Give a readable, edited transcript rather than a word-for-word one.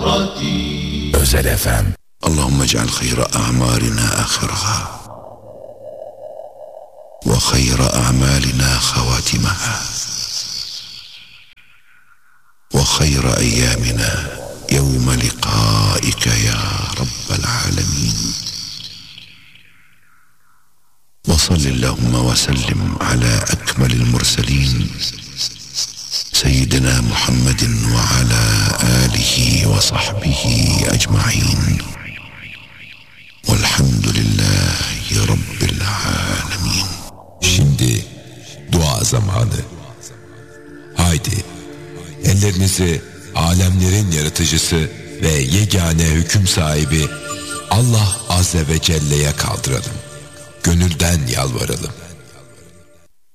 صخرتي. Özel FM. اللهم اجعل خير أعمارنا آخرها وخير أعمالنا خواتمها وخير أيامنا يوم لقائك يا رب العالمين. وصل اللهم وسلم على أكمل المرسلين سيدنا محمد وعلى آله وصحبه أجمعين والحمد لله رب العالمين. Şimdi dua zamanı. Haydi ellerinizi alemlerin yaratıcısı ve yegane hüküm sahibi Allah Azze ve Celle'ye kaldıralım. Gönülden yalvaralım.